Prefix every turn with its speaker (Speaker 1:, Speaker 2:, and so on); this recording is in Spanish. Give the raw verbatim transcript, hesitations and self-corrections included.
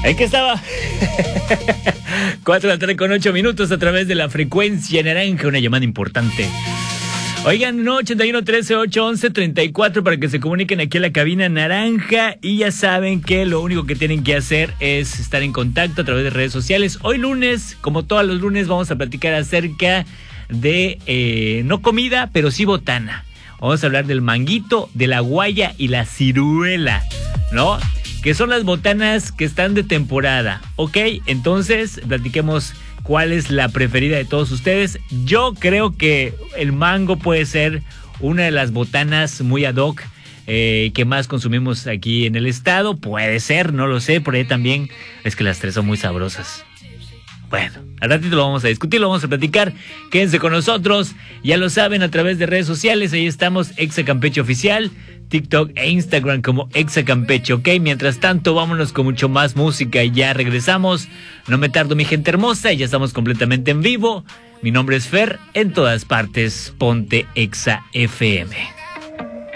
Speaker 1: Aquí estaba. Cuatro de la tarde con ocho minutos a través de la frecuencia naranja, una llamada importante. Oigan, no, ochenta y uno, trece, ocho, once, treinta y cuatro para que se comuniquen aquí a la cabina naranja. Y ya saben que lo único que tienen que hacer es estar en contacto a través de redes sociales. Hoy lunes, como todos los lunes, vamos a platicar acerca de, eh, no comida, pero sí botana. Vamos a hablar del manguito, de la guaya y la ciruela, ¿no? Que son las botanas que están de temporada, ¿ok? Entonces, platiquemos cuál es la preferida de todos ustedes. Yo creo que el mango puede ser una de las botanas muy ad hoc eh, que más consumimos aquí en el estado. Puede ser, no lo sé, por ahí también. Es que las tres son muy sabrosas. Bueno, al ratito lo vamos a discutir, lo vamos a platicar. Quédense con nosotros, ya lo saben, a través de redes sociales. Ahí estamos, Exa Campeche Oficial, TikTok e Instagram como Exa Campeche, ¿ok? Mientras tanto, vámonos con mucho más música y ya regresamos. No me tardo, mi gente hermosa, ya estamos completamente en vivo. Mi nombre es Fer, en todas partes, ponte Exa F M.